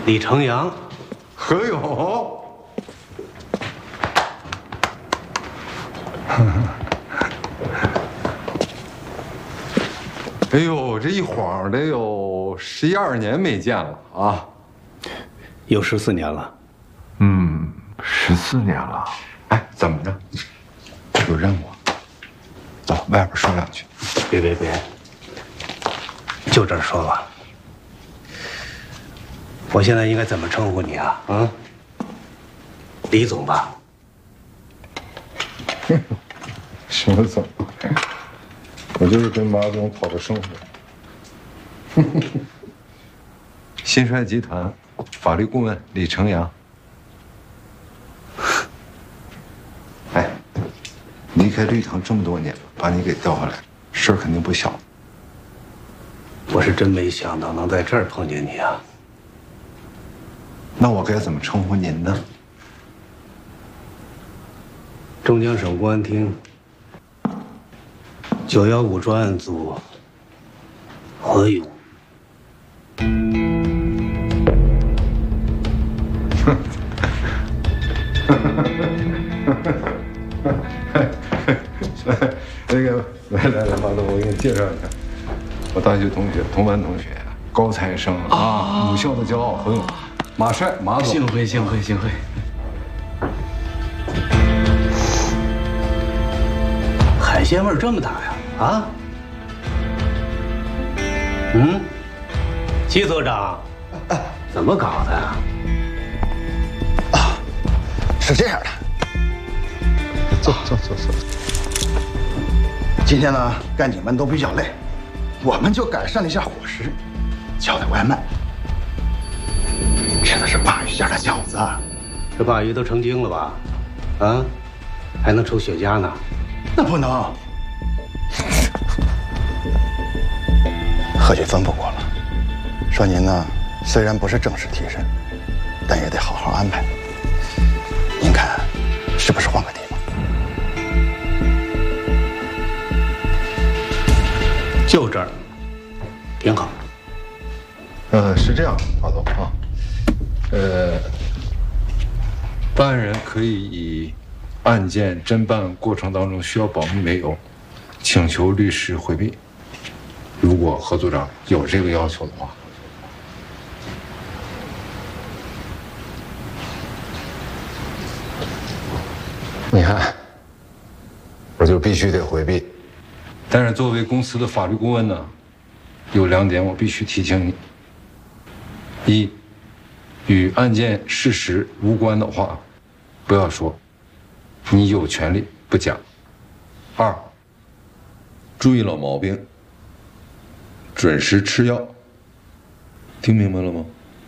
李成阳， 何勇。哎呦，这一晃得有11、12年没见了啊！ 有14年了。 14年了。哎，怎么着？有任务？走，外边说两句。 别，就这儿说吧。我现在应该怎么称呼你啊？啊，李总吧。 什么总？我就是跟马总讨个生活。新衰集团法律顾问李成阳。哎，离开绿藤这么多年了，把你给调回来，事儿肯定不小。 我是真没想到能在这儿碰见你啊。 那我该怎么称呼您呢？ 中江省公安厅915专案组何勇。 那个，来，马总，我给你介绍一下，我大学同学，同班同学，高材生啊，母校的骄傲，何勇，马帅，马总。 幸会。 海鲜味儿这么大呀？啊？季所长，怎么搞的呀？ 是这样的， 坐。 今天呢，干警们都比较累，我们就改善了一下伙食，叫的外卖，吃的是鲅鱼馅的饺子。 这鲅鱼都成精了吧？啊？还能抽雪茄呢？ 那不能，何局吩咐过了，说您呢虽然不是正式替身，但也得好好安排。您看，是不是换个地方？ 就这儿，挺好。 是这样，马总啊，办案人可以以案件侦办过程当中需要保密为由，请求律师回避。如果何组长有这个要求的话，你看，我就必须得回避。但是作为公司的法律顾问呢，有2点我必须提醒你：一，与案件事实无关的话，不要说，你有权利不讲。2，注意老毛病，准时吃药。听明白了吗？